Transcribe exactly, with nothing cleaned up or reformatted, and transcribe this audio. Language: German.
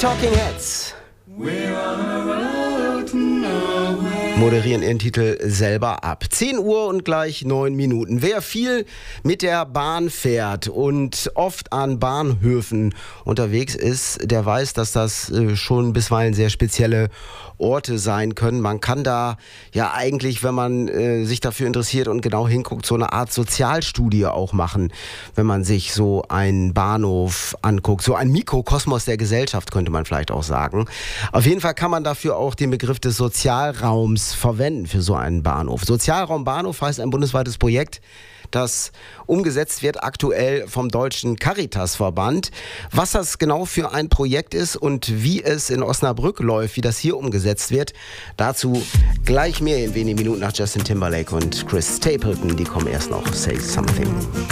Talking Heads moderieren ihren Titel selber ab. zehn Uhr und gleich neun Minuten. Wer viel mit der Bahn fährt und oft an Bahnhöfen unterwegs ist, der weiß, dass das äh, schon bisweilen sehr spezielle Orte sein können. Man kann da ja eigentlich, wenn man äh, sich dafür interessiert und genau hinguckt, so eine Art Sozialstudie auch machen, wenn man sich so einen Bahnhof anguckt. So ein Mikrokosmos der Gesellschaft, könnte man vielleicht auch sagen. Auf jeden Fall kann man dafür auch den Begriff des Sozialraums verwenden für so einen Bahnhof. Sozialraum Bahnhof heißt ein bundesweites Projekt, das umgesetzt wird aktuell vom Deutschen Caritasverband. Was das genau für ein Projekt ist und wie es in Osnabrück läuft, wie das hier umgesetzt wird, dazu gleich mehr in wenigen Minuten nach Justin Timberlake und Chris Stapleton. Die kommen erst noch. Say Something.